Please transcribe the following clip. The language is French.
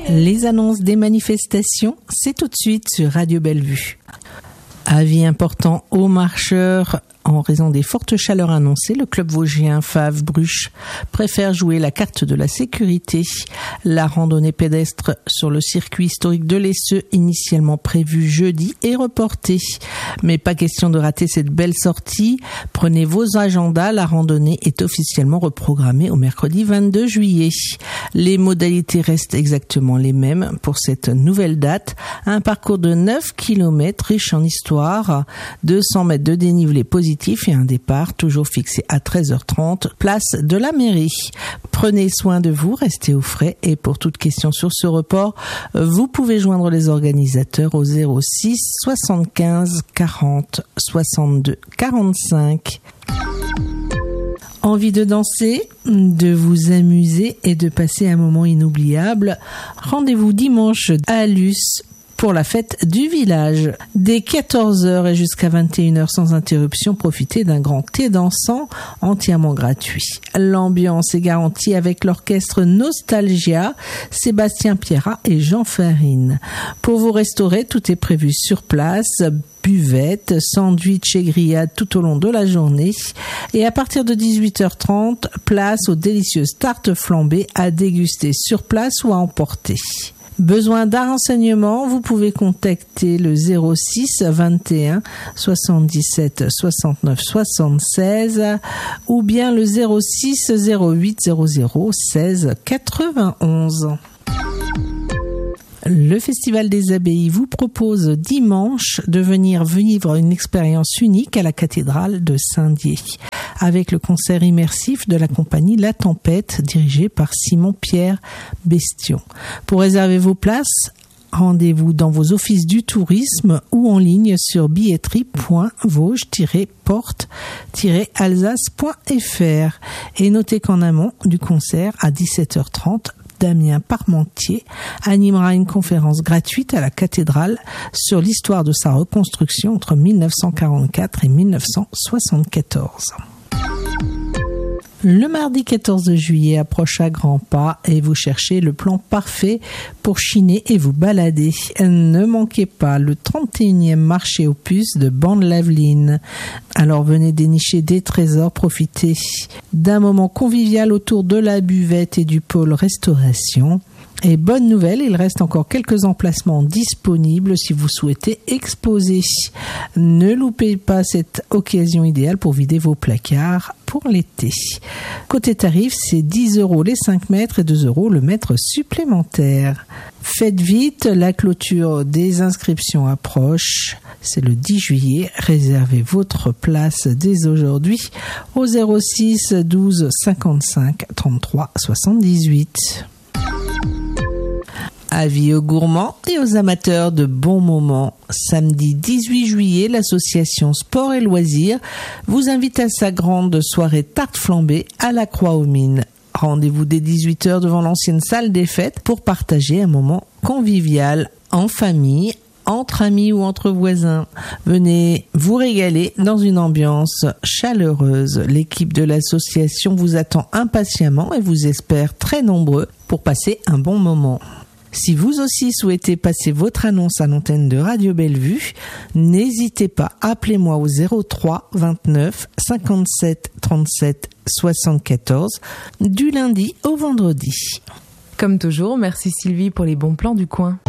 Les annonces des manifestations, c'est tout de suite sur Radio Bellevue. Avis important aux marcheurs. En raison des fortes chaleurs annoncées, le club vosgien Faves-Bruches préfère jouer la carte de la sécurité. La randonnée pédestre sur le circuit historique de l'Esseux, initialement prévue jeudi, est reportée. Mais pas question de rater cette belle sortie. Prenez vos agendas, la randonnée est officiellement reprogrammée au mercredi 22 juillet. Les modalités restent exactement les mêmes pour cette nouvelle date. Un parcours de 9 km riche en histoire, 200 mètres de dénivelé positif et un départ toujours fixé à 13h30, place de la mairie. Prenez soin de vous, restez au frais et pour toute question sur ce report, vous pouvez joindre les organisateurs au 06 75 40 62 45. Envie de danser, de vous amuser et de passer un moment inoubliable? Rendez-vous dimanche à Luce pour la fête du village. Dès 14h et jusqu'à 21h sans interruption, profitez d'un grand thé dansant entièrement gratuit. L'ambiance est garantie avec l'orchestre Nostalgia, Sébastien Pierrat et Jean Farine. Pour vous restaurer, tout est prévu sur place. Buvette, sandwich et grillades tout au long de la journée. Et à partir de 18h30, place aux délicieuses tartes flambées à déguster sur place ou à emporter. Besoin d'un renseignement, vous pouvez contacter le 06 21 77 69 76 ou bien le 06 08 00 16 91. Le Festival des Abbayes vous propose dimanche de venir vivre une expérience unique à la cathédrale de Saint-Dié avec le concert immersif de la compagnie La Tempête dirigé par Simon-Pierre Bestion. Pour réserver vos places, rendez-vous dans vos offices du tourisme ou en ligne sur billetterie.vosges-porte-alsace.fr et notez qu'en amont du concert à 17h30, Damien Parmentier animera une conférence gratuite à la cathédrale sur l'histoire de sa reconstruction entre 1944 et 1974. Le mardi 14 juillet approche à grands pas et vous cherchez le plan parfait pour chiner et vous balader. Ne manquez pas le 31e marché aux puces de Bande-Laveline. Alors venez dénicher des trésors, profitez d'un moment convivial autour de la buvette et du pôle restauration. Et bonne nouvelle, il reste encore quelques emplacements disponibles si vous souhaitez exposer. Ne loupez pas cette occasion idéale pour vider vos placards pour l'été. Côté tarif, c'est 10 € les 5 mètres et 2 € le mètre supplémentaire. Faites vite, la clôture des inscriptions approche. C'est le 10 juillet. Réservez votre place dès aujourd'hui au 06 12 55 33 78. Avis aux gourmands et aux amateurs de bons moments. Samedi 18 juillet, l'association Sport et Loisirs vous invite à sa grande soirée tarte flambée à la Croix-aux-Mines. Rendez-vous dès 18h devant l'ancienne salle des fêtes pour partager un moment convivial en famille, entre amis ou entre voisins. Venez vous régaler dans une ambiance chaleureuse. L'équipe de l'association vous attend impatiemment et vous espère très nombreux pour passer un bon moment. Si vous aussi souhaitez passer votre annonce à l'antenne de Radio Bellevue, n'hésitez pas, appelez-moi au 03 29 57 37 74 du lundi au vendredi. Comme toujours, merci Sylvie pour les bons plans du coin.